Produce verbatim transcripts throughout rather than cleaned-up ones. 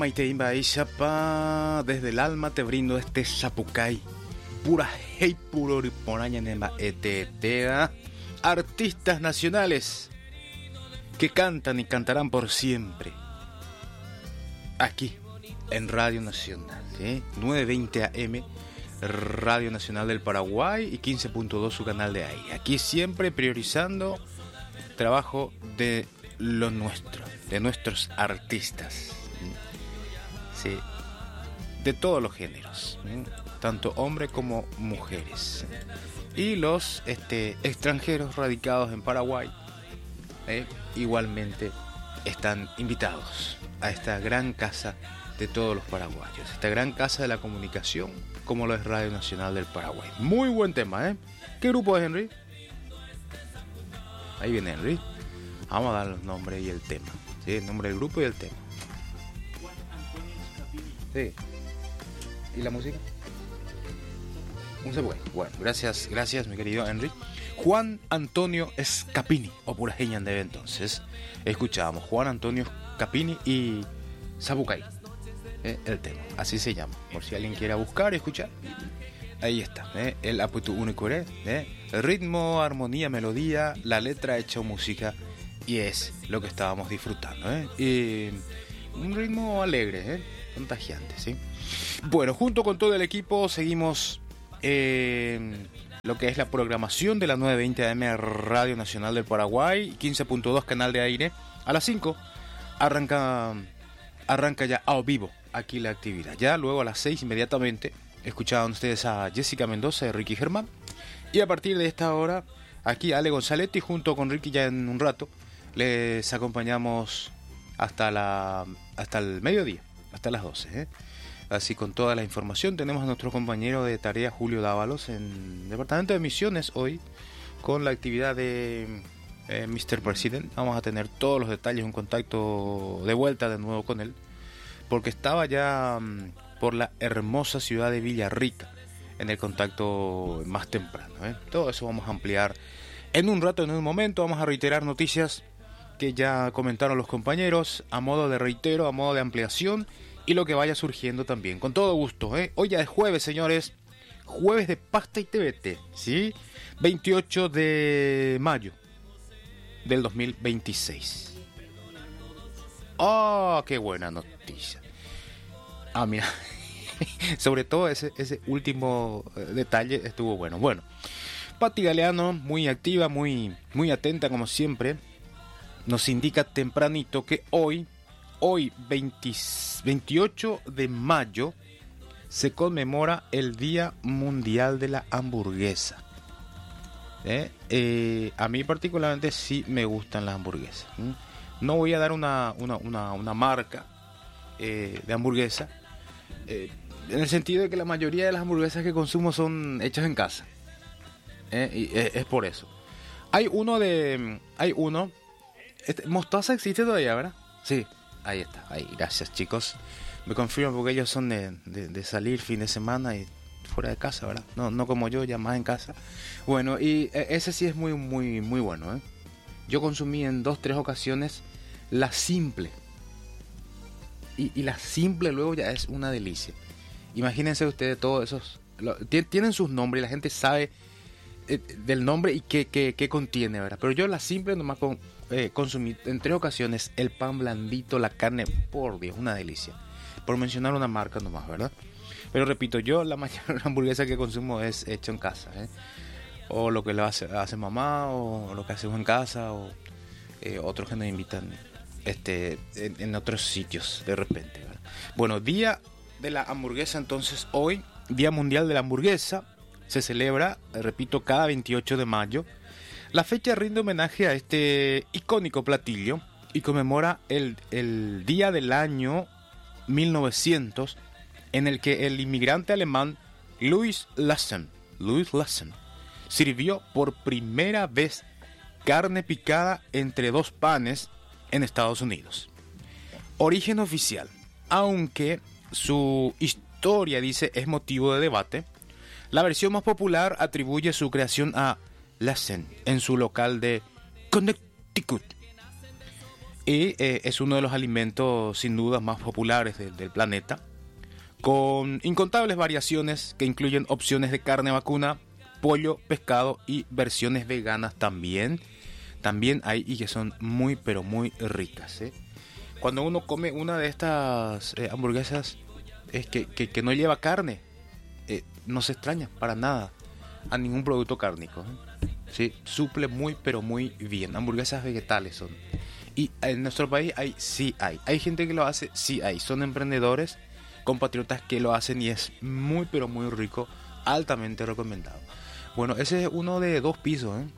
Maite Imba Ishapa, desde el alma te brindo este Zapucay. Pura hey puro riponaña nema etetea. Artistas nacionales que cantan y cantarán por siempre. Aquí, en Radio Nacional, ¿sí? nueve veinte A M, Radio Nacional del Paraguay y quince punto dos su canal de ahí. Aquí siempre priorizando trabajo de lo nuestro, de nuestros artistas. Sí, de todos los géneros, ¿sí? Tanto hombres como mujeres. Y los este, extranjeros radicados en Paraguay ¿eh? igualmente están invitados a esta gran casa de todos los paraguayos, esta gran casa de la comunicación como lo es Radio Nacional del Paraguay. Muy buen tema, ¿eh? ¿Qué grupo es, Henry? Ahí viene Henry. Vamos a dar los nombres y el tema, ¿sí? El nombre del grupo y el tema. Sí. ¿Y la música? Un segundo. Bueno, gracias, gracias mi querido Henry. Juan Antonio Scapini, o pura genial de entonces. Escuchábamos Juan Antonio Scapini y Zapucay, eh, el tema, así se llama. Por si alguien quiera buscar y escuchar, ahí está, eh, el apuesto único, eh, el ritmo, armonía, melodía, la letra hecha música, y es lo que estábamos disfrutando, eh. Y un ritmo alegre, eh, contagiante, ¿sí? Bueno, junto con todo el equipo seguimos eh, lo que es la programación de la nueve veinte A M Radio Nacional del Paraguay, quince punto dos canal de aire. A las cinco arranca, arranca ya a vivo aquí la actividad. Ya luego a las seis inmediatamente escuchaban ustedes a Jessica Mendoza y Ricky Germán. Y a partir de esta hora, aquí Ale Gonzaletti junto con Ricky ya en un rato, les acompañamos hasta, la, hasta el mediodía, hasta las doce, ¿eh? Así con toda la información tenemos a nuestro compañero de tarea Julio Dávalos en el departamento de misiones hoy con la actividad de eh, mister President. Vamos a tener todos los detalles, un contacto de vuelta de nuevo con él, porque estaba ya um, por la hermosa ciudad de Villarrica en el contacto más temprano, ¿eh? Todo eso vamos a ampliar en un rato, en un momento. Vamos a reiterar noticias que ya comentaron los compañeros a modo de reitero, a modo de ampliación, y lo que vaya surgiendo también, con todo gusto, ¿eh? Hoy ya es jueves, señores, jueves de pasta y T V T, ¿sí? veintiocho de mayo del dos mil veintiséis. ¡Oh, qué buena noticia! Ah, mira, sobre todo ese, ese último detalle estuvo bueno. Bueno, Pati Galeano, muy activa, muy, muy atenta como siempre, nos indica tempranito que hoy, hoy veinte, veintiocho de mayo, se conmemora el Día Mundial de la Hamburguesa. ¿Eh? Eh, a mí particularmente sí me gustan las hamburguesas. ¿Mm? No voy a dar una, una, una, una marca eh, de hamburguesa, eh, en el sentido de que la mayoría de las hamburguesas que consumo son hechas en casa. ¿Eh? Y es, es por eso. Hay uno de... Hay uno... Este, Mostaza existe todavía, ¿verdad? Sí, ahí está. Ahí, gracias, chicos. Me confirmo porque ellos son de, de, de salir fin de semana y fuera de casa, ¿verdad? No, no como yo, ya más en casa. Bueno, y ese sí es muy, muy, muy bueno, ¿eh? Yo consumí en dos, tres ocasiones la simple. Y, y la simple luego ya es una delicia. Imagínense ustedes todos esos... Lo, tienen sus nombres y la gente sabe eh, del nombre y qué, qué, qué contiene, ¿verdad? Pero yo la simple nomás con, eh, consumí en tres ocasiones el pan blandito, la carne, por Dios, una delicia. Por mencionar una marca nomás, ¿verdad? Pero repito, yo la mayor hamburguesa que consumo es hecha en casa, ¿eh? O lo que lo hace, hace mamá, o lo que hacemos en casa, o eh, otros que nos invitan este, en, en otros sitios de repente, ¿verdad? Bueno, Día de la Hamburguesa, entonces hoy, Día Mundial de la Hamburguesa, se celebra, repito, cada veintiocho de mayo. La fecha rinde homenaje a este icónico platillo y conmemora el, el día del año mil novecientos en el que el inmigrante alemán Louis Lassen, Louis Lassen sirvió por primera vez carne picada entre dos panes en Estados Unidos. Origen oficial, aunque su historia, dice, es motivo de debate, la versión más popular atribuye su creación a Lassen en su local de Connecticut. Y eh, es uno de los alimentos sin duda más populares de, del planeta, con incontables variaciones que incluyen opciones de carne vacuna, pollo, pescado y versiones veganas también. También hay y que son muy pero muy ricas, ¿eh? Cuando uno come una de estas eh, hamburguesas es que, que, que no lleva carne, eh, no se extraña para nada a ningún producto cárnico, ¿eh? Sí, suple muy pero muy bien. Hamburguesas vegetales son. Y en nuestro país hay, sí hay. Hay gente que lo hace, sí hay. Son emprendedores, compatriotas que lo hacen y es muy pero muy rico, altamente recomendado. Bueno, ese es uno de dos pisos, ¿eh?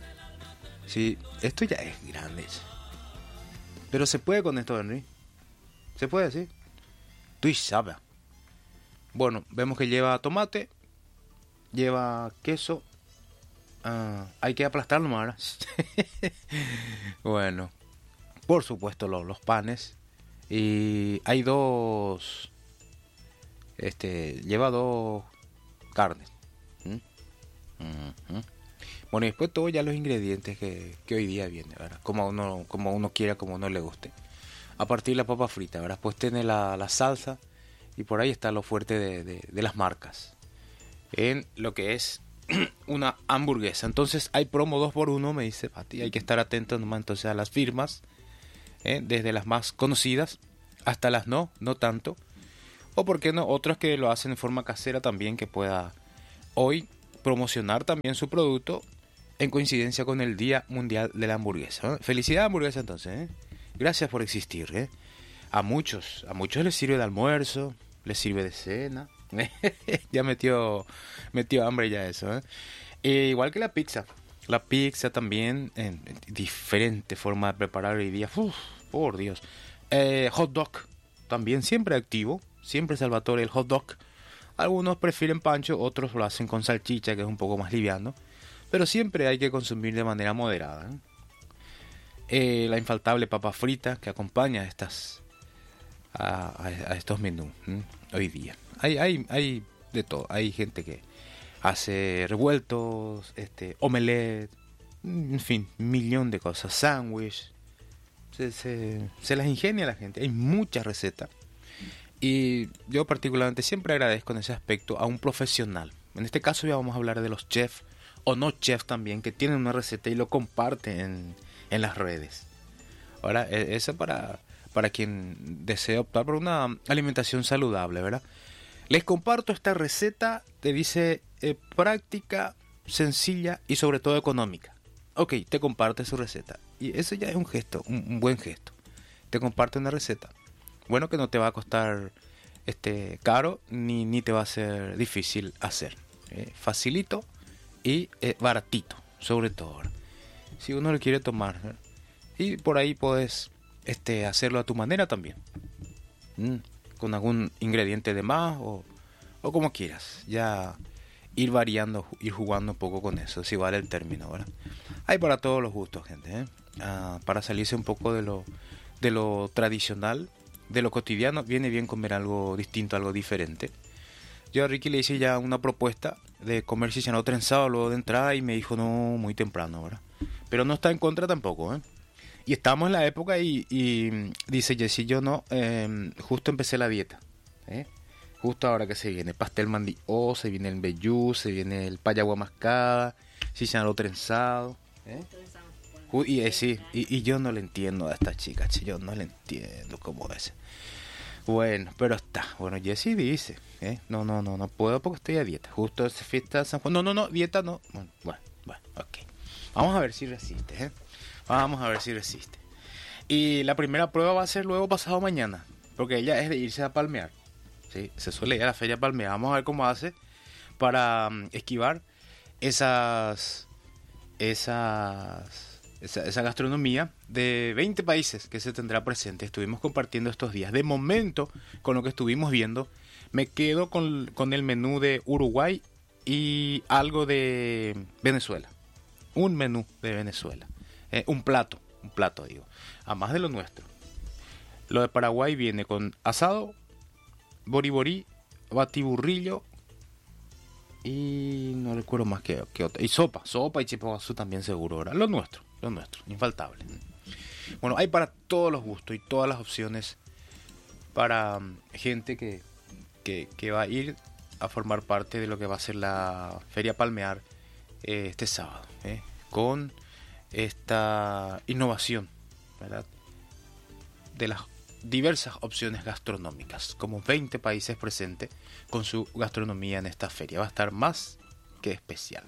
Sí, esto ya es grande. Pero se puede con esto, Henry. Se puede, sí. Tú y sabes. Bueno, vemos que lleva tomate, lleva queso. Uh, hay que aplastarlo más. Bueno, por supuesto los, los panes. Y hay dos. Este, lleva dos carnes. ¿Mm? Uh-huh. Bueno, y después todos ya los ingredientes que, que hoy día vienen, ¿verdad? Como uno, como uno quiera, como uno le guste. A partir de la papa frita, ¿verdad? Pues tiene la, la salsa y por ahí está lo fuerte de, de, de las marcas. En lo que es una hamburguesa. Entonces hay promo dos por uno, me dice Pati. Hay que estar atento nomás entonces a las firmas, ¿eh? Desde las más conocidas hasta las no, no tanto. O por qué no, otras que lo hacen en forma casera también, que pueda hoy promocionar también su producto en coincidencia con el Día Mundial de la Hamburguesa. ¿Eh? Felicidad hamburguesa entonces, ¿eh? Gracias por existir, ¿eh? A muchos, a muchos les sirve de almuerzo, les sirve de cena. Ya metió, metió hambre ya eso, ¿eh? E igual que la pizza. La pizza también en, en diferente forma de preparar hoy día. Uf, por Dios. Eh, hot dog también siempre activo, siempre Salvatore el hot dog. Algunos prefieren pancho, otros lo hacen con salchicha, que es un poco más liviano. Pero siempre hay que consumir de manera moderada, ¿eh? Eh, la infaltable papa frita que acompaña a estas a, a, a estos menús, ¿eh? Hoy día. Hay, hay, hay de todo. Hay gente que hace revueltos, este, omelette, en fin, un millón de cosas. Sándwich. Se, se, se las ingenia la gente. Hay muchas recetas. Y yo particularmente siempre agradezco en ese aspecto a un profesional. En este caso ya vamos a hablar de los chefs o no chefs también, que tienen una receta y lo comparten en, en las redes. Ahora, eso para, para quien desea optar por una alimentación saludable, ¿verdad? Les comparto esta receta, te dice eh, práctica, sencilla y sobre todo económica. Ok, te comparte su receta. Y eso ya es un gesto, un, un buen gesto. Te comparte una receta. Bueno, que no te va a costar este caro ni, ni te va a ser difícil hacer. Eh, facilito y eh, baratito, sobre todo. Si uno lo quiere tomar, ¿eh? Y por ahí puedes este, hacerlo a tu manera también. Mm, con algún ingrediente de más o, o como quieras. Ya ir variando, ir jugando un poco con eso, si vale el término, ¿verdad? Hay para todos los gustos, gente, ¿eh? Ah, para salirse un poco de lo, de lo tradicional, de lo cotidiano, viene bien comer algo distinto, algo diferente. Yo a Ricky le hice ya una propuesta de comer chicharrón trenzado luego de entrada y me dijo no, muy temprano, ¿verdad? Pero no está en contra tampoco, ¿eh? Y estamos en la época y, y dice Jessy, yo no, eh, justo empecé la dieta, ¿eh? Justo ahora que se viene pastel mandioso, se viene el vellú, se viene el payagua mascada, chicharrón trenzado, ¿eh? Y, eh, sí, y, y yo no le entiendo a esta chica, yo no le entiendo cómo es. Bueno, pero está. Bueno, Jessy dice, ¿eh? No, no, no, no puedo porque estoy a dieta. Justo es fiesta de San Juan. No, no, no, dieta no. Bueno, bueno, bueno, ok. Vamos a ver si resiste, ¿eh? Vamos a ver si resiste. Y la primera prueba va a ser luego pasado mañana, porque ella es de irse a palmear. Sí, se suele ir a la feria a palmear. Vamos a ver cómo hace para um, esquivar esas, esas... Esa, esa gastronomía de veinte países que se tendrá presente. Estuvimos compartiendo estos días. De momento, con lo que estuvimos viendo, me quedo con, con el menú de Uruguay y algo de Venezuela. Un menú de Venezuela. Eh, un plato, un plato digo. A más de lo nuestro. Lo de Paraguay viene con asado, boriborí, batiburrillo y no recuerdo más que, que otra. Y sopa, sopa y chipaguazú también seguro, ¿verdad? Lo nuestro. Lo nuestro, infaltable. Bueno, hay para todos los gustos y todas las opciones para um, gente que, que, que va a ir a formar parte de lo que va a ser la Feria Palmear eh, este sábado, ¿eh? Con esta innovación, ¿verdad?, de las diversas opciones gastronómicas, como veinte países presentes con su gastronomía en esta feria. Va a estar más que especial.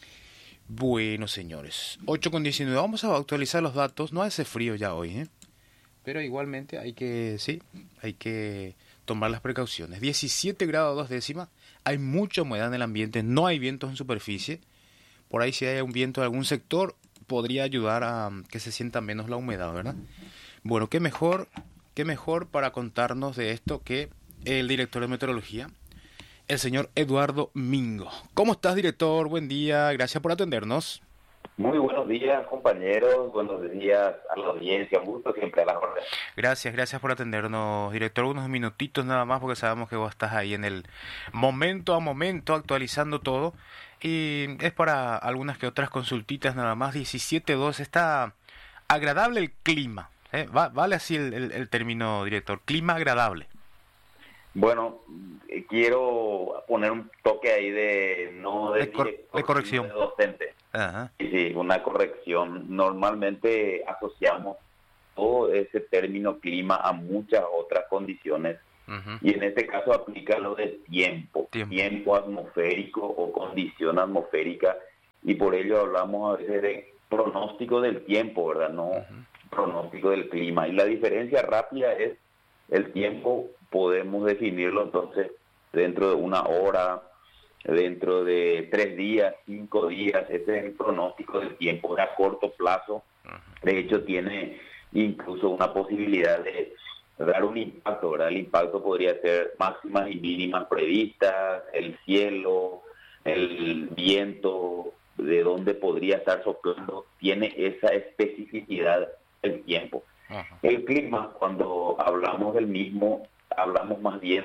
Bueno, señores, ocho con diecinueve, vamos a actualizar los datos. No hace frío ya hoy, ¿eh? Pero igualmente hay que, sí, hay que tomar las precauciones. diecisiete grados dos décimas, hay mucha humedad en el ambiente, no hay vientos en superficie. Por ahí si hay un viento de algún sector, podría ayudar a que se sienta menos la humedad, ¿verdad? Bueno, qué mejor, qué mejor para contarnos de esto que el director de meteorología, el señor Eduardo Mingo. ¿Cómo estás, director? Buen día, gracias por atendernos. Muy buenos días, compañeros. Buenos días a la audiencia. Un gusto siempre a la orden. Gracias, gracias por atendernos, director. Unos minutitos nada más porque sabemos que vos estás ahí en el momento a momento actualizando todo. Y es para algunas que otras consultitas nada más. diecisiete dos, está agradable el clima. ¿eh? Va, vale así el, el, el término, director. Clima agradable. Bueno, eh, quiero poner un toque ahí de no de, de, cor director, de corrección. De docente. Ajá. Sí, una corrección. Normalmente asociamos todo ese término clima a muchas otras condiciones. Uh-huh. Y en este caso aplica lo del tiempo, tiempo, tiempo atmosférico o condición atmosférica, y por ello hablamos a veces de pronóstico del tiempo, ¿verdad? No uh-huh. pronóstico del clima. Y la diferencia rápida es el tiempo, podemos definirlo entonces dentro de una hora, dentro de tres días, cinco días. Ese es el pronóstico del tiempo, a corto plazo. Uh-huh. De hecho tiene incluso una posibilidad de dar un impacto, ¿verdad? El impacto podría ser máximas y mínimas previstas, el cielo, el viento, de dónde podría estar soplando, tiene esa especificidad del tiempo. Ajá. El clima, cuando hablamos del mismo, hablamos más bien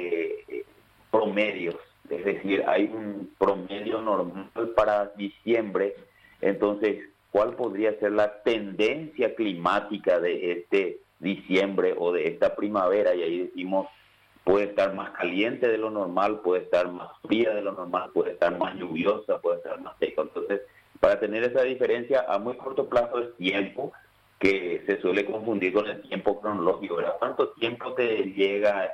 de promedios, es decir, hay un promedio normal para diciembre. Entonces, ¿cuál podría ser la tendencia climática de este diciembre o de esta primavera? Y ahí decimos, puede estar más caliente de lo normal, puede estar más fría de lo normal, puede estar más lluviosa, puede estar más seca. Entonces, para tener esa diferencia a muy corto plazo es tiempo, que se suele confundir con el tiempo cronológico, ¿verdad? ¿Cuánto tiempo te llega,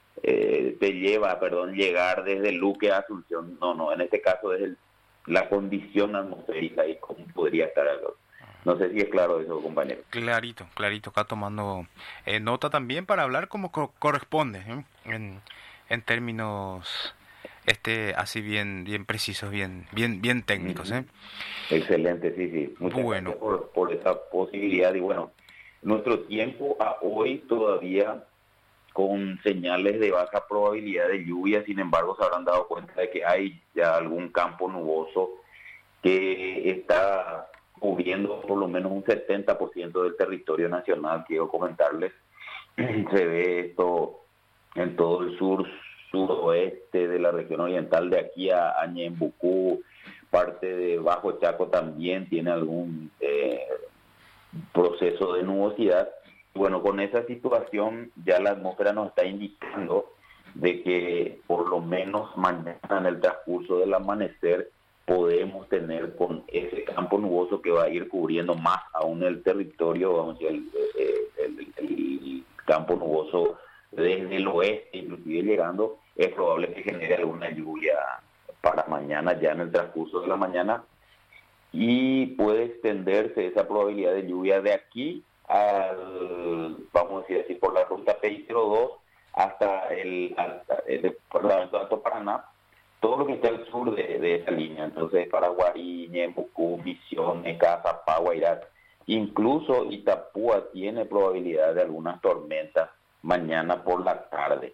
eh, te lleva, perdón, llegar desde Luque a Asunción? No, no, en este caso es el, la condición atmosférica y cómo podría estar algo. No sé si es claro eso, compañero. Clarito, clarito, acá tomando eh, nota también para hablar como co corresponde, ¿eh? en, en términos este así bien bien precisos, bien bien bien técnicos. ¿eh? Excelente, sí, sí. Muchas bueno. gracias por, por esa posibilidad. Y bueno, nuestro tiempo a hoy todavía con señales de baja probabilidad de lluvia, sin embargo se habrán dado cuenta de que hay ya algún campo nuboso que está cubriendo por lo menos un setenta por ciento del territorio nacional. Quiero comentarles, se ve esto en todo el sur, suroeste de la región oriental, de aquí a, a Ñembucú, parte de Bajo Chaco también tiene algún eh, proceso de nubosidad. Bueno, con esa situación ya la atmósfera nos está indicando de que por lo menos mañana en el transcurso del amanecer podemos tener con ese campo nuboso que va a ir cubriendo más aún el territorio, vamos a decir, el, el, el, el campo nuboso desde el oeste, inclusive llegando, es probable que genere alguna lluvia para mañana, ya en el transcurso de la mañana, y puede extenderse esa probabilidad de lluvia de aquí al, vamos a decir así, por la ruta P I cero dos hasta el, hasta el departamento de Alto Paraná, todo lo que está al sur de, de esa línea. Entonces, Paraguarí, Ñembucú, Misiones, Cazapá, Guairá, incluso Itapúa tiene probabilidad de algunas tormentas mañana por la tarde.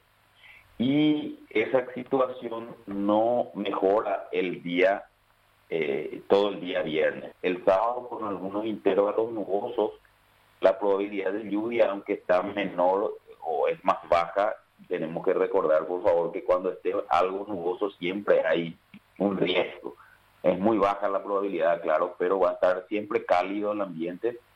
Y esa situación no mejora el día, eh, todo el día viernes. El sábado, con algunos intervalos nubosos, la probabilidad de lluvia, aunque está menor o es más baja, tenemos que recordar, por favor, que cuando esté algo nuboso siempre hay un riesgo. Es muy baja la probabilidad, claro, pero va a estar siempre cálido el ambiente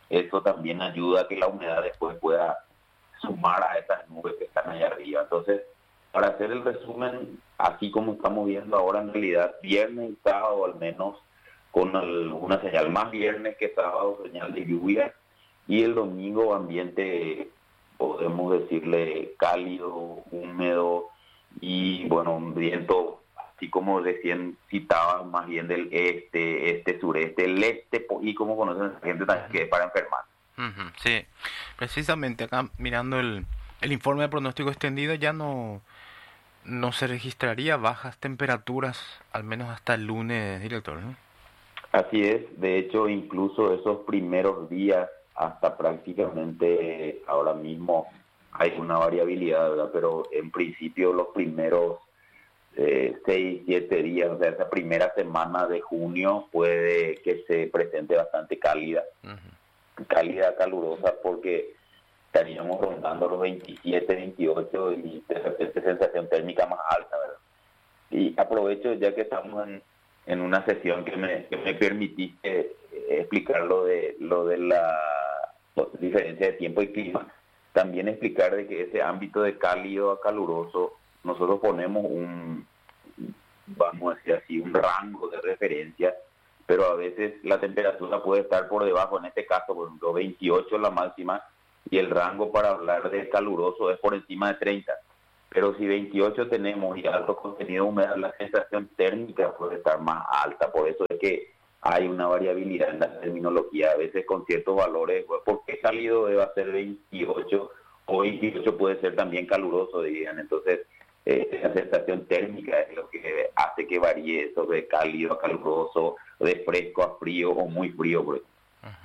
eso también ayuda a que la humedad después pueda sumar a esas nubes que están allá arriba. Entonces, para hacer el resumen, así como estamos viendo ahora, en realidad, viernes y sábado al menos, con el, una señal más viernes que sábado, señal de lluvia, y el domingo ambiente, podemos decirle, cálido, húmedo, y bueno, un viento, así como recién citaba, más bien del este, este, sureste, el este, y como conocen la gente también, que es para enfermar. Uh-huh, sí, precisamente acá mirando el, el informe de pronóstico extendido ya no, no se registraría bajas temperaturas, al menos hasta el lunes, director, ¿no? Así es, de hecho incluso esos primeros días hasta prácticamente ahora mismo hay una variabilidad, ¿verdad? Pero en principio los primeros eh, seis, siete días, o sea, esa primera semana de junio puede que se presente bastante cálida, uh-huh. cálida, calurosa, porque estaríamos rondando los veintisiete, veintiocho y de repente sensación térmica más alta, ¿verdad? Y aprovecho ya que estamos en en una sesión que me, que me permitiste eh, explicar lo de, lo de la diferencia de tiempo y clima, también explicar de que ese ámbito de cálido a caluroso, nosotros ponemos un, vamos a decir así, un rango de referencia, pero a veces la temperatura puede estar por debajo, en este caso, por ejemplo, veintiocho la máxima, y el rango para hablar de caluroso es por encima de treinta. Pero si veintiocho tenemos y alto contenido de humedad, la sensación térmica puede estar más alta. Por eso es que hay una variabilidad en la terminología, a veces con ciertos valores. ¿Por qué cálido debe ser veintiocho o veintiocho puede ser también caluroso, dirían? Entonces, eh, la sensación térmica es lo que hace que varíe sobre cálido a caluroso, de fresco a frío o muy frío, por ejemplo.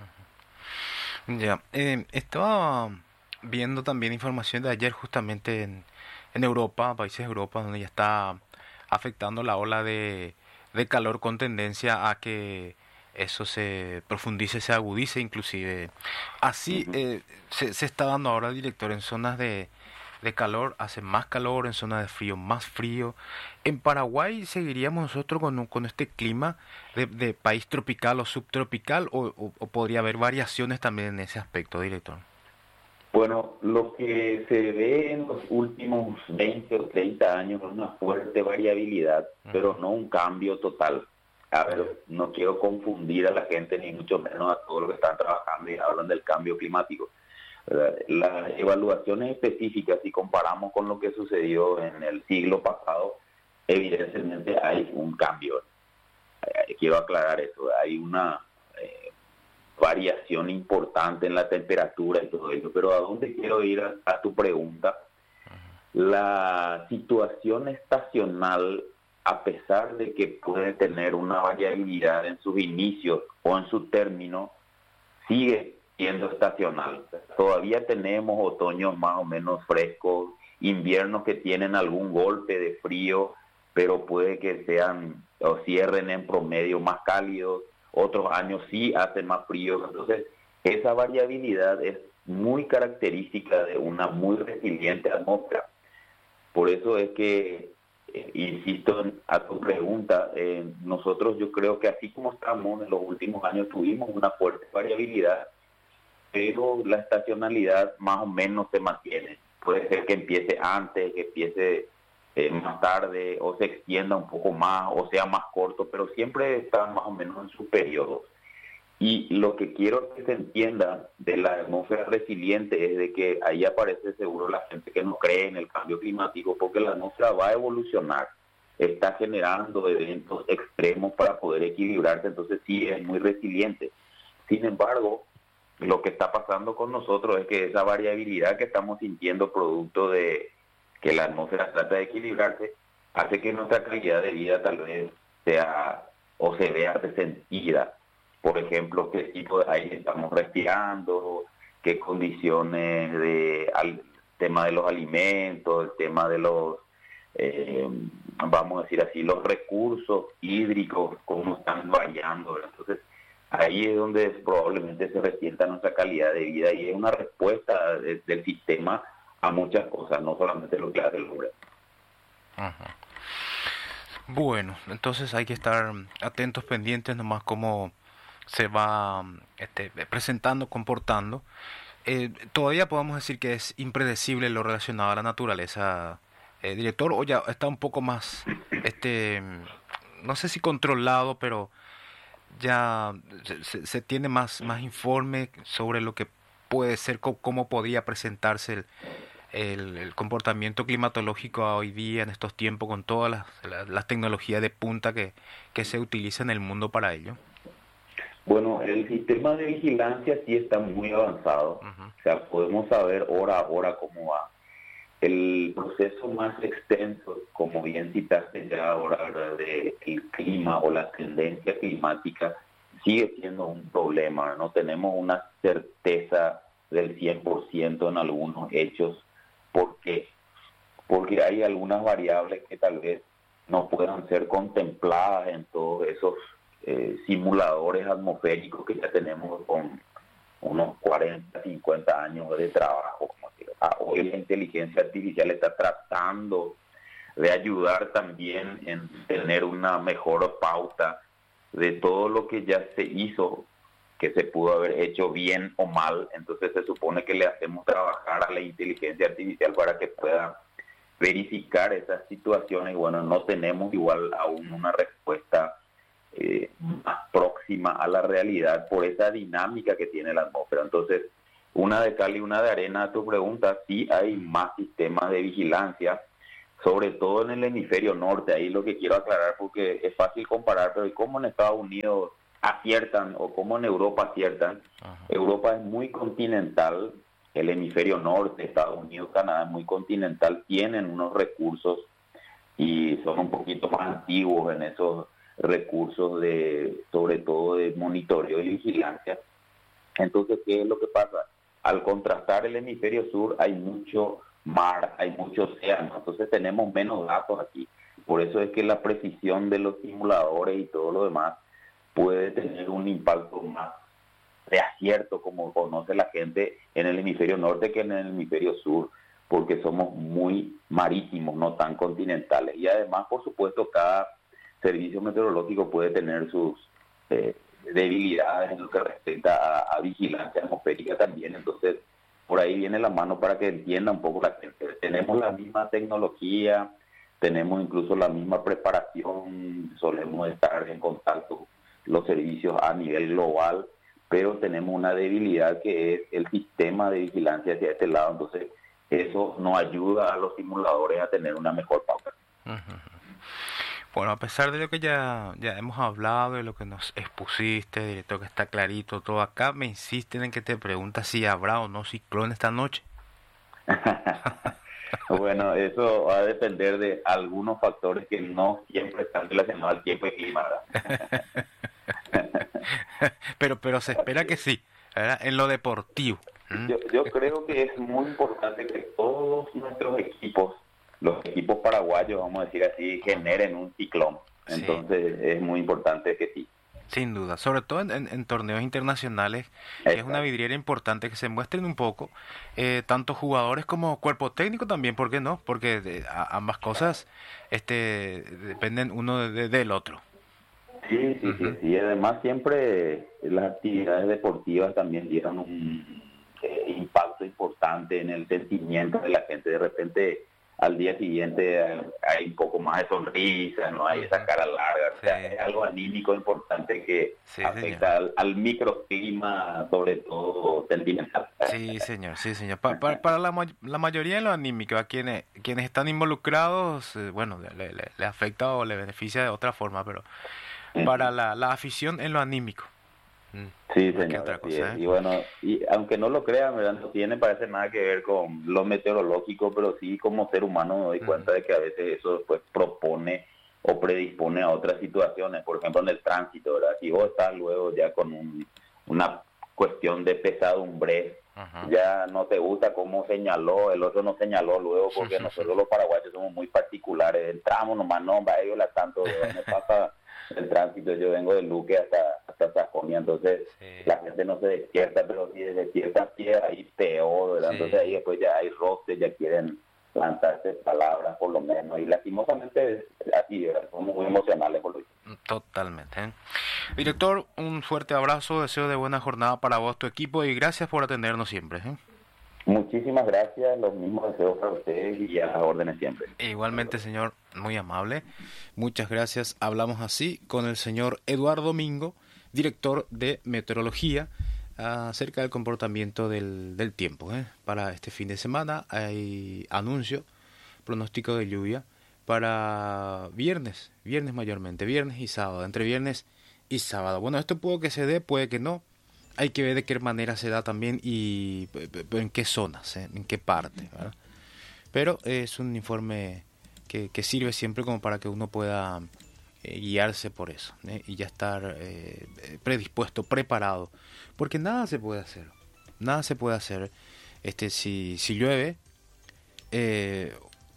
Uh-huh. Ya, eh, estaba viendo también información de ayer justamente en en Europa, países de Europa, donde ya está afectando la ola de, de calor con tendencia a que eso se profundice, se agudice inclusive. Así eh, se, se está dando ahora, director, en zonas de, de calor hace más calor, en zonas de frío más frío. En Paraguay seguiríamos nosotros con, con este clima de, de país tropical o subtropical, o, o, o podría haber variaciones también en ese aspecto, director. Bueno, lo que se ve en los últimos veinte o treinta años es una fuerte variabilidad, uh-huh. pero no un cambio total. A ver, no quiero confundir a la gente, ni mucho menos a todos los que están trabajando y hablan del cambio climático. Las evaluaciones específicas, si comparamos con lo que sucedió en el siglo pasado, evidentemente hay un cambio. Quiero aclarar eso, hay una eh, variación importante en la temperatura y todo eso, pero ¿a dónde quiero ir a, a tu pregunta? La situación estacional, a pesar de que puede tener una variabilidad en sus inicios o en su término, sigue siendo estacional. Todavía tenemos otoños más o menos frescos, inviernos que tienen algún golpe de frío, pero puede que sean o cierren en promedio más cálidos, otros años sí hacen más frío. Entonces, esa variabilidad es muy característica de una muy resiliente atmósfera. Por eso es que, eh, insisto en, a tu pregunta, eh, nosotros yo creo que así como estamos en los últimos años tuvimos una fuerte variabilidad, pero la estacionalidad más o menos se mantiene. Puede ser que empiece antes, que empiece eh, más tarde, o se extienda un poco más, o sea más corto, pero siempre está más o menos en su periodo. Y lo que quiero que se entienda de la atmósfera resiliente es de que ahí aparece seguro la gente que no cree en el cambio climático, porque la atmósfera va a evolucionar, está generando eventos extremos para poder equilibrarse, entonces sí es muy resiliente. Sin embargo, lo que está pasando con nosotros es que esa variabilidad que estamos sintiendo producto de que la atmósfera trata de equilibrarse, hace que nuestra calidad de vida tal vez sea o se vea resentida. Por ejemplo, qué tipo de aire estamos respirando, qué condiciones de al tema de los alimentos, el tema de los, eh, vamos a decir así, los recursos hídricos, cómo están variando. Entonces, ahí es donde probablemente se resienta nuestra calidad de vida y es una respuesta de, del sistema a muchas cosas, no solamente lo que hace el hombre. Ajá. Bueno, entonces hay que estar atentos, pendientes nomás cómo se va este, presentando, comportando, eh, todavía podemos decir que es impredecible lo relacionado a la naturaleza, eh, director, o ya está un poco más, este, no sé si controlado, pero ya se, se- se tiene más, más informe sobre lo que puede ser, co- cómo podía presentarse el, el, el comportamiento climatológico hoy día en estos tiempos con todas las, las, las tecnologías de punta que, que se utilizan en el mundo para ello. Bueno, el sistema de vigilancia sí está muy avanzado. Ujú. O sea, podemos saber hora a hora cómo va. El proceso más extenso, como bien citaste ya ahora, ¿verdad?, de el clima o la tendencia climática, sigue siendo un problema. No tenemos una certeza del cien por ciento en algunos hechos. ¿Por qué? Porque hay algunas variables que tal vez no puedan ser contempladas en todos esos eh, simuladores atmosféricos que ya tenemos con unos cuarenta, cincuenta años de trabajo. Como que, ah, hoy la inteligencia artificial está tratando de ayudar también en tener una mejor pauta de todo lo que ya se hizo, que se pudo haber hecho bien o mal. Entonces se supone que le hacemos trabajar a la inteligencia artificial para que pueda verificar esas situaciones. Y bueno, no tenemos igual aún una respuesta eh, más próxima a la realidad por esa dinámica que tiene la atmósfera. Entonces, una de cal y una de arena a tu pregunta, sí hay más sistemas de vigilancia, sobre todo en el hemisferio norte. Ahí lo que quiero aclarar, porque es fácil comparar, pero ¿cómo en Estados Unidos aciertan o cómo en Europa aciertan? Ajá. Europa es muy continental, el hemisferio norte, Estados Unidos, Canadá es muy continental, tienen unos recursos y son un poquito más antiguos en esos recursos de, sobre todo de monitoreo y vigilancia. Entonces, ¿qué es lo que pasa? Al contrastar el hemisferio sur hay mucho mar, hay mucho océano, entonces tenemos menos datos aquí. Por eso es que la precisión de los simuladores y todo lo demás puede tener un impacto más de acierto, como conoce la gente en el hemisferio norte que en el hemisferio sur, porque somos muy marítimos, no tan continentales. Y además, por supuesto, cada servicio meteorológico puede tener sus eh, debilidades en lo que respecta a, a vigilancia atmosférica también. Entonces, por ahí viene la mano para que entienda un poco la gente. Tenemos la misma tecnología, tenemos incluso la misma preparación, solemos estar en contacto los servicios a nivel global, pero tenemos una debilidad que es el sistema de vigilancia hacia este lado. Entonces, eso nos ayuda a los simuladores a tener una mejor pauta. Ujú. Bueno, a pesar de lo que ya, ya hemos hablado, de lo que nos expusiste, director, que está clarito todo acá, me insisten en que te preguntas si habrá o no ciclón esta noche. Bueno, eso va a depender de algunos factores que no siempre están relacionados al tiempo y clima, ¿verdad? pero, pero se espera que sí, ¿verdad? En lo deportivo. ¿Mm? Yo, yo creo que es muy importante que todos nuestros equipos, los equipos paraguayos, vamos a decir así, generen un ciclón. Sí, Entonces es muy importante que sí. sin duda, sobre todo en, en- en torneos internacionales, que es una Exacto. vidriera importante que se muestren un poco, eh, tanto jugadores como cuerpo técnico también, ¿por qué no? Porque de- a- ambas cosas este, dependen uno de- de- del otro. Sí, sí, Ujú. sí, sí. Además siempre las actividades deportivas también dieron un eh, impacto importante en el sentimiento de la gente. De repente al día siguiente eh, hay un poco más de sonrisa, no hay esa Ujú. cara larga. O sea, Sí, es algo anímico importante que sí, señor. afecta al, al microclima, sobre todo sentimental. Sí, señor, sí, señor. Pa- pa- para la, ma- la mayoría de los anímicos, a quienes, quienes están involucrados, eh, bueno, le, le- le afecta o le beneficia de otra forma, pero para la, la afición en lo anímico, mm, Sí, más que señor, otra así cosa, es. ¿eh? Y bueno, y aunque no lo crean, ¿verdad? No tiene, parece nada que ver con lo meteorológico, pero sí como ser humano me doy Ujú. cuenta de que a veces eso después propone o predispone a otras situaciones. Por ejemplo, en el tránsito, ¿verdad? Si vos estás luego ya con un, una cuestión de pesadumbre, Ajá. ya no te gusta cómo señaló, el otro no señaló luego, porque nosotros los paraguayos somos muy particulares. Entramos nomás, no, va ellos la tanto, ¿de me pasa el tránsito? Yo vengo de Luque hasta, hasta Sajonia, entonces Sí, la gente no se despierta, pero si se despierta pie ahí peor, ¿verdad? Entonces ahí sí, después ya hay roces, ya quieren lanzarse palabras por lo menos, y lastimosamente es así, ¿verdad? Somos muy emocionales por lo visto. Totalmente. ¿eh? Director, un fuerte abrazo, deseo de buena jornada para vos, tu equipo, y gracias por atendernos siempre. ¿eh? Muchísimas gracias, los mismos deseos para ustedes y a las órdenes siempre. Igualmente, señor, muy amable. Muchas gracias. Hablamos así con el señor Eduardo Domingo, director de meteorología, acerca del comportamiento del, del tiempo. ¿eh? Para este fin de semana hay anuncio, pronóstico de lluvia para viernes, viernes mayormente, viernes y sábado, entre viernes y sábado. Bueno, esto puede que se dé, puede que no. Hay que ver de qué manera se da también y en qué zonas, ¿eh? En qué parte, ¿verdad? Pero es un informe que, que sirve siempre como para que uno pueda eh, guiarse por eso, ¿eh? Y ya estar eh, predispuesto, preparado, porque nada se puede hacer, nada se puede hacer. Este, si, si llueve, eh,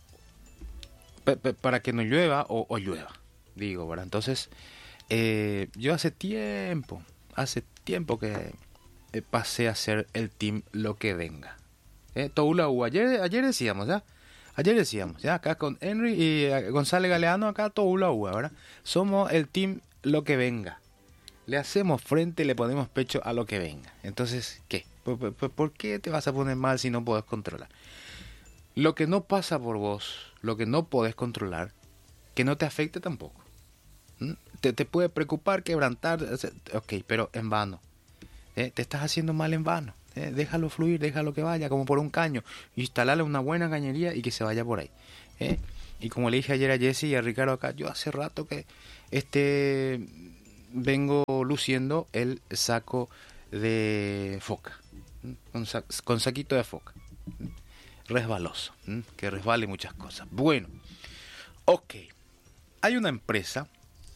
pe, pe, para que no llueva o, o llueva, digo, ¿verdad? Entonces, eh, yo hace tiempo, hace tiempo que eh, pasé a ser el team lo que venga. Eh, Toula U, ayer, ayer decíamos, ¿ya? Ayer decíamos, ya, acá con Henry y eh, González Galeano, acá Toula U, ¿verdad? Somos el team lo que venga. Le hacemos frente, le ponemos pecho a lo que venga. Entonces, ¿qué? ¿Por, por, por qué te vas a poner mal si no podés controlar? Lo que no pasa por vos, lo que no podés controlar, que no te afecte tampoco. ¿Mm? Te, te puede preocupar, quebrantar, ok, pero en vano. ¿Eh? Te estás haciendo mal en vano. ¿Eh? Déjalo fluir, déjalo que vaya, como por un caño. Instalarle una buena cañería y que se vaya por ahí. ¿Eh? Y como le dije ayer a Jesse y a Ricardo acá, yo hace rato que este vengo luciendo el saco de foca. ¿eh? Con, sa con saquito de foca. ¿eh? Resbaloso. ¿eh? Que resbale muchas cosas. Bueno, ok. Hay una empresa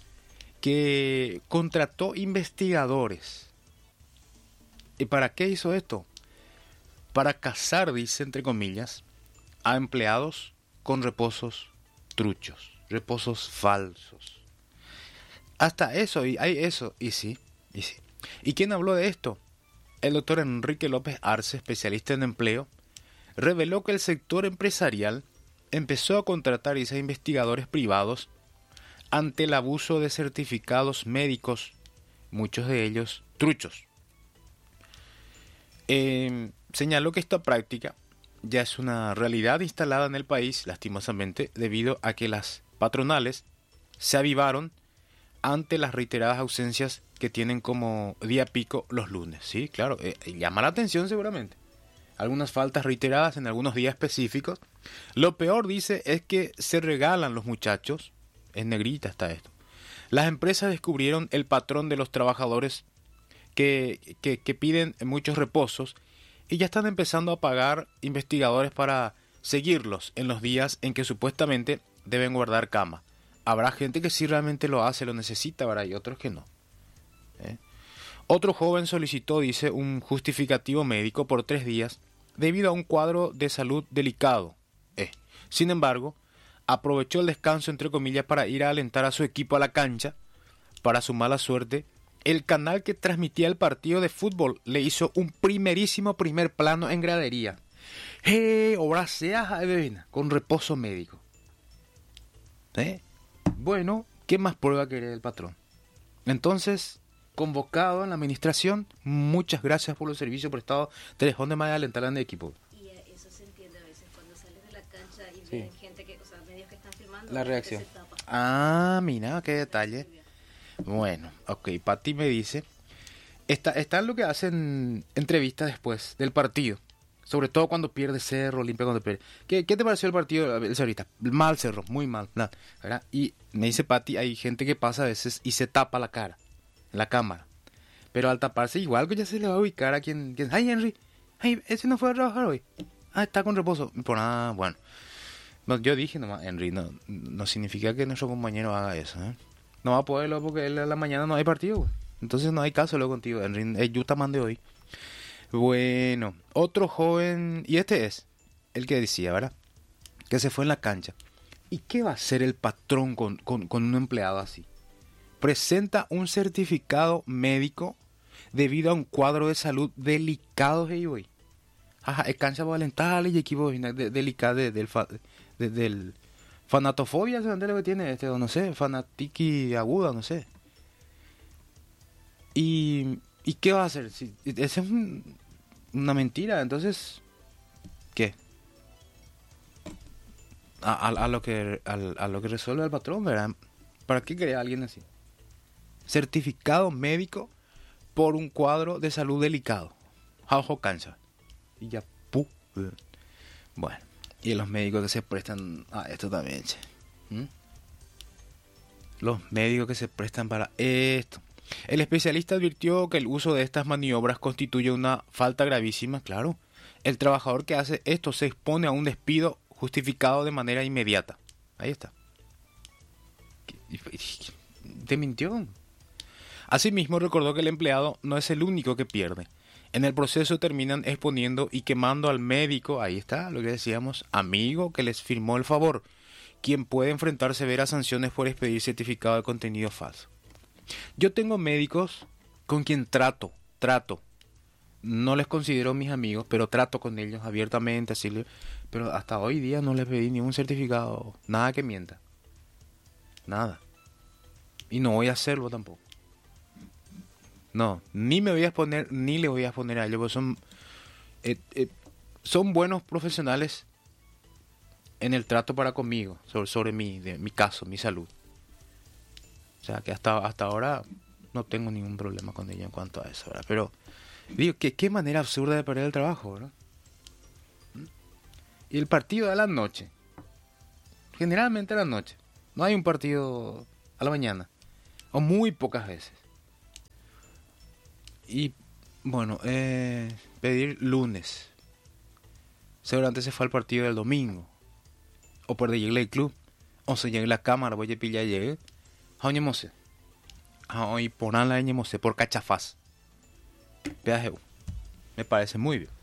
que contrató investigadores. ¿Y para qué hizo esto? Para cazar, dice entre comillas, a empleados con reposos truchos, reposos falsos. Hasta eso, y hay eso, y sí, y sí. ¿Y quién habló de esto? El doctor Enrique López Arce, especialista en empleo, reveló que el sector empresarial empezó a contratar a investigadores privados ante el abuso de certificados médicos, muchos de ellos truchos. Eh, señaló que esta práctica ya es una realidad instalada en el país, lastimosamente, debido a que las patronales se avivaron ante las reiteradas ausencias que tienen como día pico los lunes. Sí, claro, eh, llama la atención seguramente. Algunas faltas reiteradas en algunos días específicos. Lo peor, dice, es que se regalan los muchachos. En negrita está esto. Las empresas descubrieron el patrón de los trabajadores que, que, que piden muchos reposos y ya están empezando a pagar investigadores para seguirlos en los días en que supuestamente deben guardar cama. Habrá gente que sí realmente lo hace, lo necesita, ¿verdad? Y otros que no. ¿Eh? Otro joven solicitó, dice, un justificativo médico por tres días debido a un cuadro de salud delicado. Eh. Sin embargo, aprovechó el descanso, entre comillas, para ir a alentar a su equipo a la cancha. Para su mala suerte, el canal que transmitía el partido de fútbol le hizo un primerísimo primer plano en gradería. ¡Eh! Ahora sea con reposo médico. ¿Eh? Bueno, ¿qué más prueba quiere el patrón? Entonces, convocado en la administración, muchas gracias por los servicios prestados. Te dejó de manera alentar al equipo. Y eso se entiende a veces cuando sales de la cancha y sí. ven gente que, o sea, medios que están filmando. La reacción. Ah, mira, qué detalle. Bueno, ok, Pati me dice, está, está lo que hacen entrevistas después del partido, sobre todo cuando pierde Cerro, Olimpia cuando pierde. ¿Qué, qué te pareció el partido el ahorita? Mal Cerro, muy mal, ¿verdad? Y me dice Pati, hay gente que pasa a veces y se tapa la cara, la cámara, pero al taparse igual que ya se le va a ubicar a quien, quien ay Henry, ay, ese no fue a trabajar hoy, ah, está con reposo, por nada, bueno. No, yo dije nomás, Henry, no, no significa que nuestro compañero haga eso, ¿eh? No va a poderlo porque a la mañana no hay partido, güey. Entonces no hay caso lo contigo. El Utah mande hoy. Bueno, otro joven, y este es el que decía, ¿verdad? Que se fue en la cancha. ¿Y qué va a hacer el patrón con, con, con un empleado así? Presenta un certificado médico debido a un cuadro de salud delicado, hey, güey. Ajá, es cancha para alentar y equipo de, delicado de, del, fa, de, del fanatofobia, ¿sabes lo que tiene? Este, o no sé, fanatiqui aguda, no sé. Y, ¿y qué va a hacer? Si, esa es un, una mentira, entonces, ¿qué? A, a, a lo que a, a lo que resuelve el patrón, ¿verdad? ¿Para qué crea alguien así? Certificado médico por un cuadro de salud delicado. Ojo cancha. Y ya, pu. Bueno, y los médicos que se prestan a esto también, che. ¿Mm? Los médicos que se prestan para esto. El especialista advirtió que el uso de estas maniobras constituye una falta gravísima, claro. El trabajador que hace esto se expone a un despido justificado de manera inmediata. Ahí está. Te mintió. Asimismo, recordó que el empleado no es el único que pierde. En el proceso terminan exponiendo y quemando al médico, ahí está lo que decíamos, amigo que les firmó el favor, quien puede enfrentar severas sanciones por expedir certificado de contenido falso. Yo tengo médicos con quien trato, trato. No les considero mis amigos, pero trato con ellos abiertamente, así, pero hasta hoy día no les pedí ningún certificado, nada que mienta. Nada. Y no voy a hacerlo tampoco. No, ni me voy a exponer, ni le voy a exponer a ellos, porque son, eh, eh, son buenos profesionales en el trato para conmigo, sobre, sobre mi, de, mi caso, mi salud. O sea, que hasta, hasta ahora no tengo ningún problema con ellos en cuanto a eso, ¿verdad? Pero, digo, ¿qué, qué manera absurda de perder el trabajo, ¿verdad? Y el partido de la noche, generalmente a la noche, no hay un partido a la mañana, o muy pocas veces. Y bueno, eh, pedir lunes. Seguramente se fue al partido del domingo. O por de llegar al club. O se llega a la cámara, voy a pillar llegue. Hoy mose. Hoy ponan la mose por cachafaz. Pedaje. Me parece muy bien.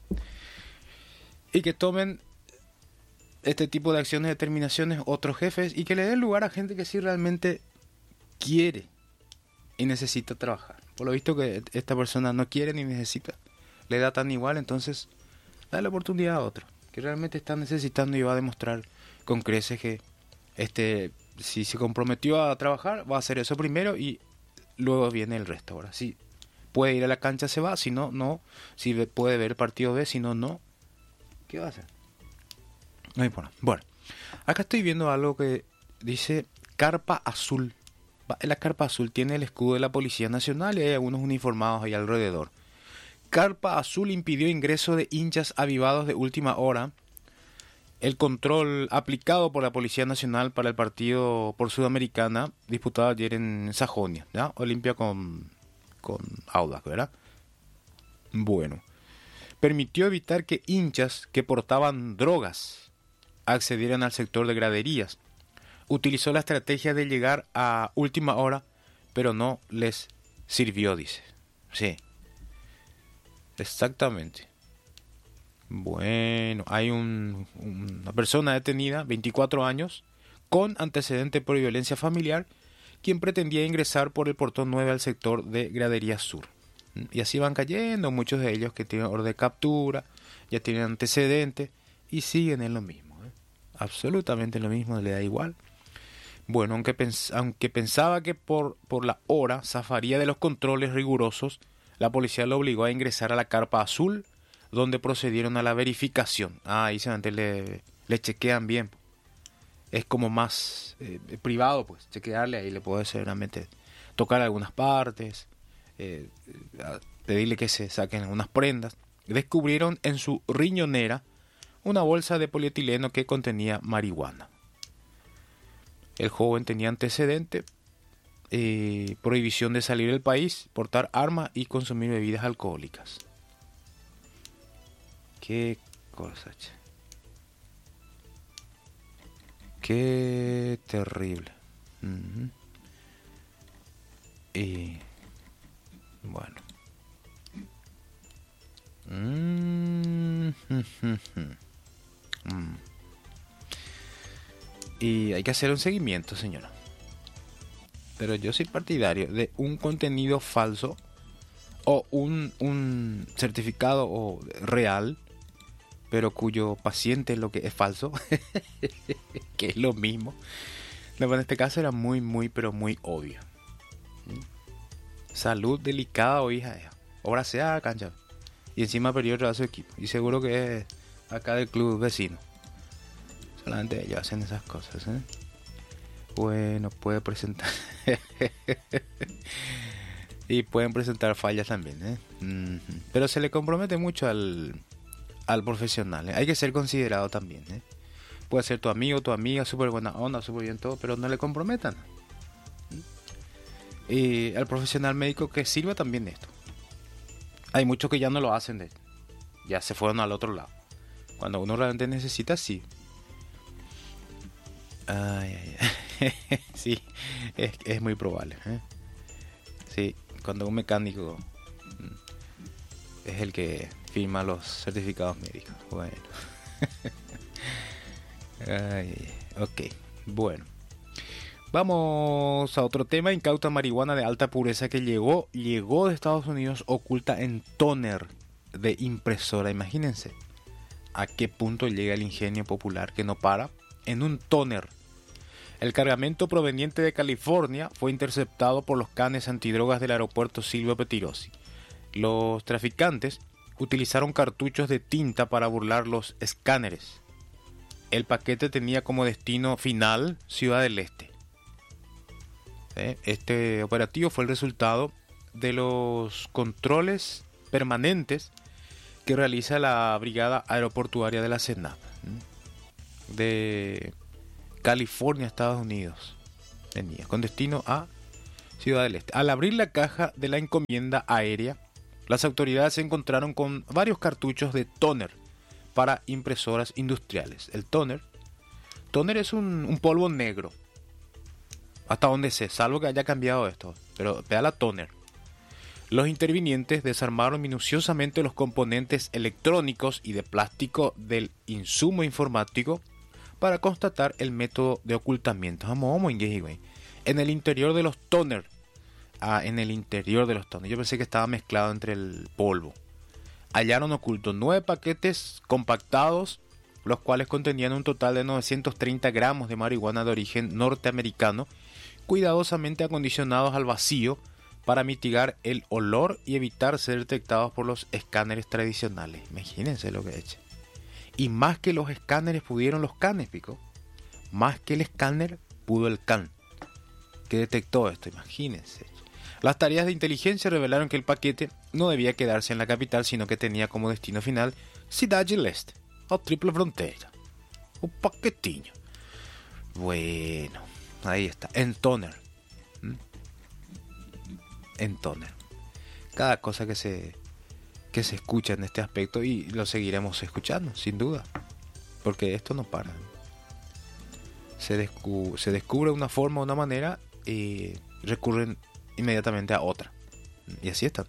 Y que tomen este tipo de acciones, determinaciones, otros jefes. Y que le den lugar a gente que sí realmente quiere y necesita trabajar. Por lo visto que esta persona no quiere ni necesita, le da tan igual, entonces dale la oportunidad a otro que realmente está necesitando y va a demostrar con creces que este si se comprometió a trabajar va a hacer eso primero y luego viene el resto. Ahora si puede ir a la cancha se va, si no, no, si puede ver el partido B, si no, no. ¿Qué va a hacer? No importa. Bueno, acá estoy viendo algo que dice Carpa Azul. La Carpa Azul tiene el escudo de la Policía Nacional y hay algunos uniformados ahí alrededor. Carpa Azul impidió ingreso de hinchas avivados de última hora. El control aplicado por la Policía Nacional para el partido por Sudamericana, disputado ayer en Sajonia, ¿ya? Olimpia con, con Audax, ¿verdad? Bueno, permitió evitar que hinchas que portaban drogas accedieran al sector de graderías. Utilizó la estrategia de llegar a última hora, pero no les sirvió, dice. Sí. Exactamente. Bueno, hay un, una persona detenida, veinticuatro años, con antecedente por violencia familiar, quien pretendía ingresar por el portón nueve al sector de Gradería Sur. Y así van cayendo muchos de ellos que tienen orden de captura, ya tienen antecedentes y siguen en lo mismo. ¿eh? Absolutamente lo mismo, le da igual. Bueno, aunque, pens aunque pensaba que por, por la hora zafaría de los controles rigurosos, la policía lo obligó a ingresar a la Carpa Azul, donde procedieron a la verificación. Ah, ahí se le, le chequean bien. Es como más eh, privado, pues, chequearle, ahí le puede seguramente tocar algunas partes, eh, pedirle que se saquen algunas prendas. Descubrieron en su riñonera una bolsa de polietileno que contenía marihuana. El joven tenía antecedente, eh, prohibición de salir del país, portar armas y consumir bebidas alcohólicas. Qué cosa, che. Qué terrible. Uh-huh. Y bueno. Mm-hmm. Mm. Y hay que hacer un seguimiento, señora. Pero yo soy partidario de un contenido falso o un, un certificado o real pero cuyo paciente es lo que es falso, que es lo mismo. No, en este caso era muy, muy, pero muy obvio. Salud delicada o hija, obra sea cancha. Y encima perdió a su equipo. Y seguro que es acá del club vecino. Solamente ellos hacen esas cosas, ¿eh? Bueno, puede presentar. Y pueden presentar fallas también, ¿eh? Mm-hmm. Pero se le compromete mucho al, al profesional, ¿eh? Hay que ser considerado también, ¿eh? Puede ser tu amigo, tu amiga, súper buena onda, súper bien todo, pero no le comprometan. Y al profesional médico que sirva también esto. Hay muchos que ya no lo hacen, de, ya se fueron al otro lado. Cuando uno realmente necesita, sí. Ay, ay, ay. Sí, es, es muy probable, ¿eh? Sí, cuando un mecánico es el que firma los certificados médicos. Bueno. Ay, ok, bueno. Vamos a otro tema. Incauta marihuana de alta pureza que llegó, llegó de Estados Unidos oculta en tóner de impresora. Imagínense a qué punto llega el ingenio popular que no para. En un tóner. El cargamento proveniente de California fue interceptado por los canes antidrogas del aeropuerto Silvio Pettirossi. Los traficantes utilizaron cartuchos de tinta para burlar los escáneres. El paquete tenía como destino final Ciudad del Este. Este operativo fue el resultado de los controles permanentes que realiza la Brigada Aeroportuaria de la SENAP de California, Estados Unidos. Venía con destino a Ciudad del Este. Al abrir la caja de la encomienda aérea, las autoridades se encontraron con varios cartuchos de tóner para impresoras industriales. El tóner, tóner es un, un polvo negro. Hasta donde sé, salvo que haya cambiado esto. Pero vea la tóner. Los intervinientes desarmaron minuciosamente los componentes electrónicos y de plástico del insumo informático para constatar el método de ocultamiento. En el interior de los tóner. Ah, en el interior de los tóner. Yo pensé que estaba mezclado entre el polvo. Hallaron ocultos nueve paquetes compactados, los cuales contenían un total de novecientos treinta gramos de marihuana de origen norteamericano, cuidadosamente acondicionados al vacío para mitigar el olor y evitar ser detectados por los escáneres tradicionales. Imagínense lo que he hecho. Y más que los escáneres pudieron los canes, pico. Más que el escáner pudo el can, que detectó esto. Imagínense. Las tareas de inteligencia revelaron que el paquete no debía quedarse en la capital, sino que tenía como destino final Ciudad del Este, o Triple Frontera. Un paquetinho. Bueno, ahí está. En tóner. ¿Mm? En tóner. Cada cosa que se, que se escucha en este aspecto, y lo seguiremos escuchando, sin duda. Porque esto no para. Se, descu- se descubre una forma, una manera, y recurren inmediatamente a otra. Y así están.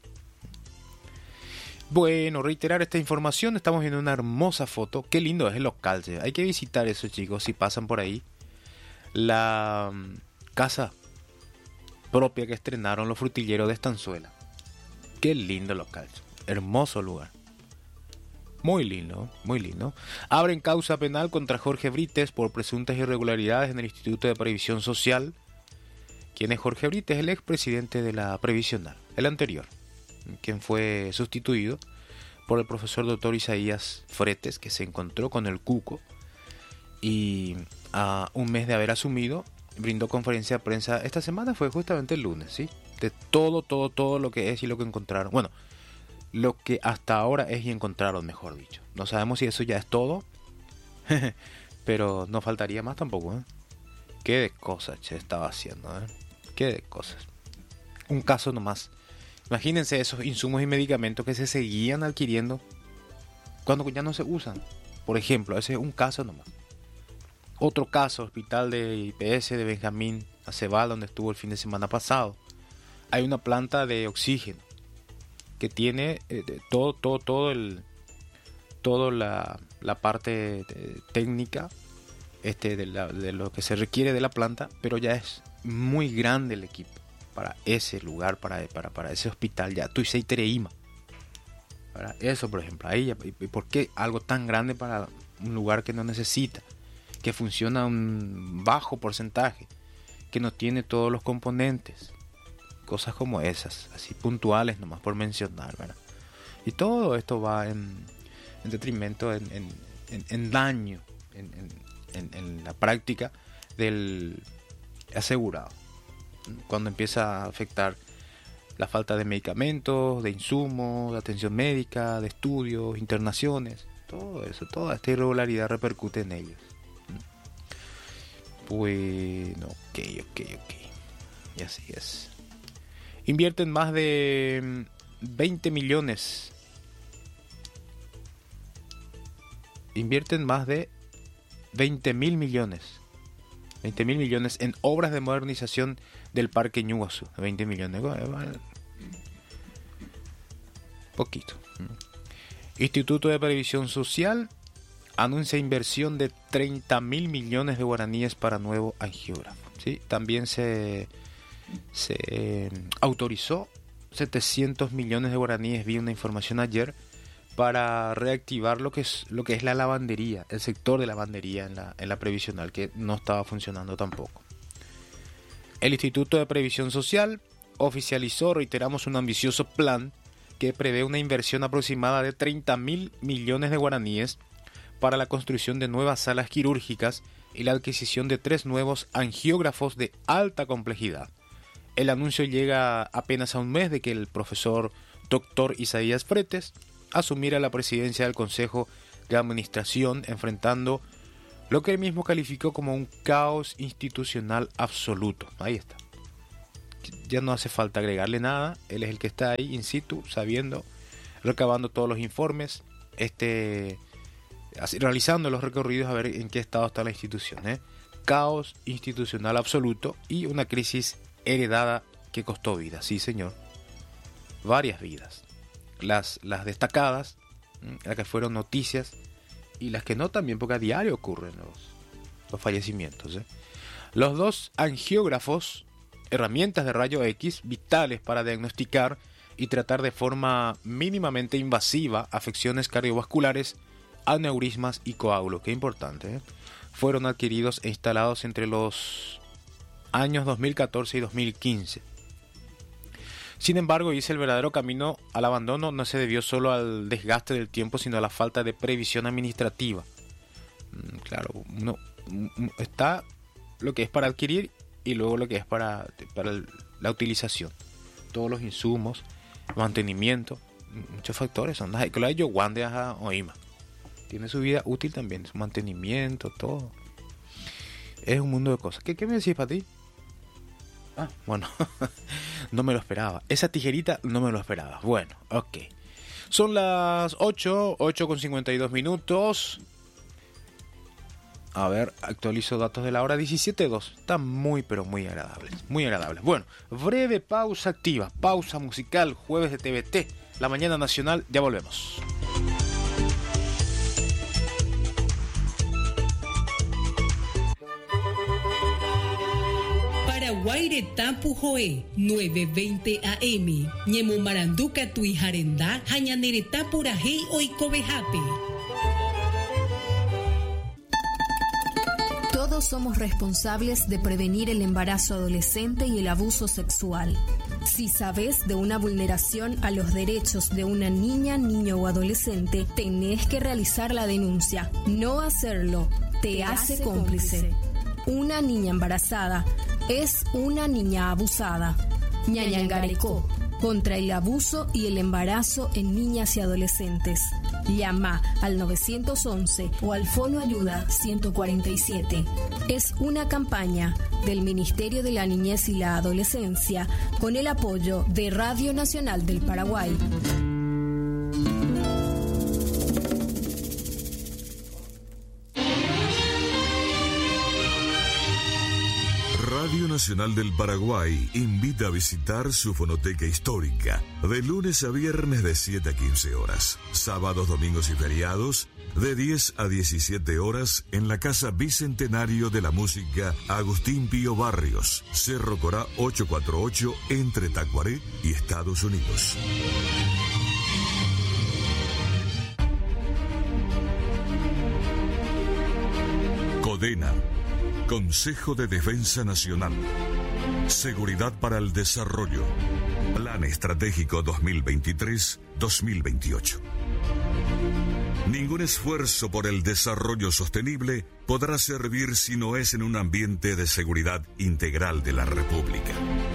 Bueno, reiterar esta información. Estamos viendo una hermosa foto. Qué lindo es el local. ¿Sí? Hay que visitar eso, chicos, si pasan por ahí. La um, casa propia que estrenaron los frutilleros de Estanzuela. Qué lindo local. Hermoso lugar. Muy lindo, muy lindo. Abren causa penal contra Jorge Brites por presuntas irregularidades en el Instituto de Previsión Social. ¿Quién es Jorge Brites? El expresidente de la Previsional, el anterior, quien fue sustituido por el profesor doctor Isaías Fretes, que se encontró con el cuco y a un mes de haber asumido, brindó conferencia de prensa. Esta semana fue justamente el lunes, ¿sí? De todo, todo, todo lo que es y lo que encontraron. Bueno, lo que hasta ahora es y encontraron, mejor dicho. No sabemos si eso ya es todo, pero no faltaría más tampoco, ¿eh? Qué de cosas se estaba haciendo, ¿eh? Qué de cosas. Un caso nomás. Imagínense esos insumos y medicamentos que se seguían adquiriendo cuando ya no se usan. Por ejemplo, ese es un caso nomás. Otro caso, hospital de I P S de Benjamín Acebal, donde estuvo el fin de semana pasado. Hay una planta de oxígeno que tiene eh, todo, todo, todo el, todo la, la parte de, técnica este, de, la, de lo que se requiere de la planta, pero ya es muy grande el equipo para ese lugar, para, para, para ese hospital. Ya tú y Tereima. ¿verdad? Eso, por ejemplo, ahí, ¿y por qué algo tan grande para un lugar que no necesita, que funciona a un bajo porcentaje, que no tiene todos los componentes? Cosas como esas, así puntuales nomás por mencionar, ¿verdad? Y todo esto va en, en detrimento, en, en, en, en daño, en, en, en la práctica del asegurado. Cuando empieza a afectar la falta de medicamentos, de insumos, de atención médica, de estudios, internaciones, todo eso, toda esta irregularidad repercute en ellos. Bueno, ok, ok, ok. Y así es. Invierten más de veinte millones. Invierten más de veinte mil millones. veinte mil millones en obras de modernización del Parque Ñuazú. veinte millones. Poquito. Instituto de Previsión Social anuncia inversión de treinta mil millones de guaraníes para nuevo angiógrafo. ¿Sí? También se, se eh, autorizó setecientos millones de guaraníes, vi una información ayer, para reactivar lo que es lo que es la lavandería, el sector de lavandería en la, en la previsional, que no estaba funcionando tampoco. El Instituto de Previsión Social oficializó, reiteramos, un ambicioso plan que prevé una inversión aproximada de treinta mil millones de guaraníes para la construcción de nuevas salas quirúrgicas y la adquisición de tres nuevos angiógrafos de alta complejidad. El anuncio llega apenas a un mes de que el profesor doctor Isaías Fretes asumiera la presidencia del Consejo de Administración, enfrentando lo que él mismo calificó como un caos institucional absoluto. Ahí está. Ya no hace falta agregarle nada. Él es el que está ahí in situ, sabiendo, recabando todos los informes, este, así, realizando los recorridos a ver en qué estado está la institución. ¿eh? Caos institucional absoluto y una crisis heredada que costó vidas. Sí, señor. Varias vidas. Las, las destacadas, las que fueron noticias, y las que no también, porque a diario ocurren los, los fallecimientos. ¿eh? Los dos angiógrafos, herramientas de rayo X vitales para diagnosticar y tratar de forma mínimamente invasiva afecciones cardiovasculares, aneurismas y coágulos, qué importante, ¿eh? fueron adquiridos e instalados entre los años dos mil catorce y dos mil quince. Sin embargo, dice, el verdadero camino al abandono no se debió solo al desgaste del tiempo, sino a la falta de previsión administrativa. Claro, uno, está lo que es para adquirir y luego lo que es para, para el, la utilización. Todos los insumos, mantenimiento, muchos factores son. Que yo guande a oima. Tiene su vida útil también, su mantenimiento, todo. Es un mundo de cosas. ¿Qué, qué me decís para ti? Ah, bueno, no me lo esperaba. Esa tijerita no me lo esperaba. Bueno, ok. Son las ocho, ocho con cincuenta y dos minutos. A ver, actualizo datos de la hora diecisiete dos. Están muy, pero muy agradables. Muy agradables. Bueno, breve pausa activa. Pausa musical, jueves de T V T. La mañana nacional, ya volvemos. Paraguaire Tapu Joe, nueve veinte A M. Ñemo Maranduca Tuijarendá, Jañanere Tapurajei Oikobejape. Todos somos responsables de prevenir el embarazo adolescente y el abuso sexual. Si sabes de una vulneración a los derechos de una niña, niño o adolescente, tenés que realizar la denuncia. No hacerlo te hace cómplice. Una niña embarazada es una niña abusada. Ñañangarecó, contra el abuso y el embarazo en niñas y adolescentes. Llama al nueve once o al Fono Ayuda ciento cuarenta y siete. Es una campaña del Ministerio de la Niñez y la Adolescencia con el apoyo de Radio Nacional del Paraguay. Radio Nacional del Paraguay invita a visitar su fonoteca histórica de lunes a viernes de siete a quince horas, sábados, domingos y feriados de diez a diecisiete horas en la Casa Bicentenario de la Música Agustín Pío Barrios, Cerro Corá ochocientos cuarenta y ocho, entre Tacuaré y Estados Unidos. CODENA, Consejo de Defensa Nacional. Seguridad para el Desarrollo. Plan Estratégico dos mil veintitrés a dos mil veintiocho. Ningún esfuerzo por el desarrollo sostenible podrá servir si no es en un ambiente de seguridad integral de la República.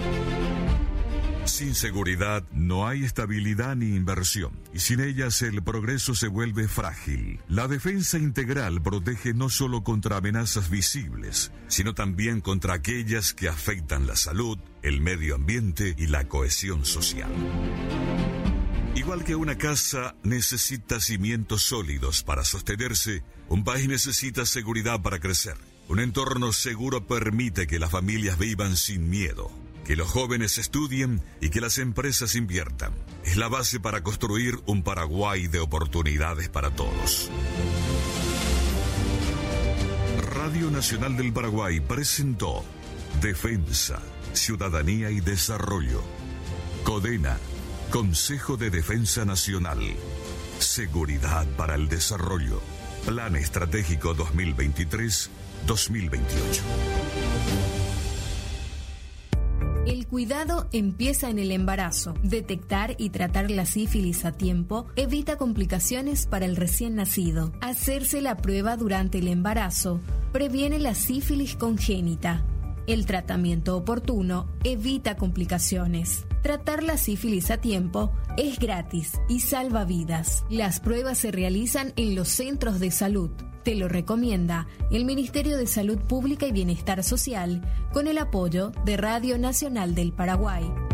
Sin seguridad no hay estabilidad ni inversión, y sin ellas el progreso se vuelve frágil. La defensa integral protege no solo contra amenazas visibles, sino también contra aquellas que afectan la salud, el medio ambiente y la cohesión social. Igual que una casa necesita cimientos sólidos para sostenerse, un país necesita seguridad para crecer. Un entorno seguro permite que las familias vivan sin miedo, que los jóvenes estudien y que las empresas inviertan. Es la base para construir un Paraguay de oportunidades para todos. Radio Nacional del Paraguay presentó Defensa, Ciudadanía y Desarrollo. CODENA, Consejo de Defensa Nacional. Seguridad para el Desarrollo. Plan Estratégico dos mil veintitrés a dos mil veintiocho. El cuidado empieza en el embarazo. Detectar y tratar la sífilis a tiempo evita complicaciones para el recién nacido. Hacerse la prueba durante el embarazo previene la sífilis congénita. El tratamiento oportuno evita complicaciones. Tratar la sífilis a tiempo es gratis y salva vidas. Las pruebas se realizan en los centros de salud. Te lo recomienda el Ministerio de Salud Pública y Bienestar Social con el apoyo de Radio Nacional del Paraguay.